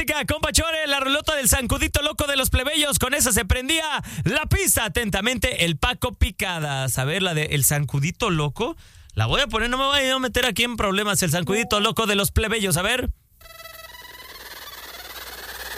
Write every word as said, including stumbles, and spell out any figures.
música, compa Chore, la rulota del zancudito loco de los plebeyos. Con esa se prendía la pista. Atentamente, el Paco Picadas. A ver, la de el zancudito loco. La voy a poner, no me voy a meter aquí en problemas. El zancudito loco de los plebeyos, a ver.